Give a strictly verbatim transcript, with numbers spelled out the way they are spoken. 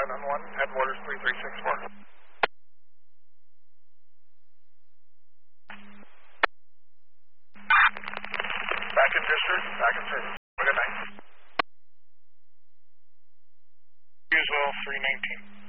seven one, headwaters three three six four. Back in district, back in service. Good night. As well, three nineteen.